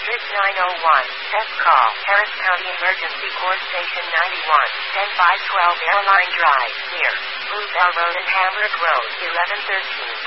District 901, test call, Harris County Emergency Court Station 91, 10512 Airline Drive, near Bluebell Road and Hamrick Road, 1113.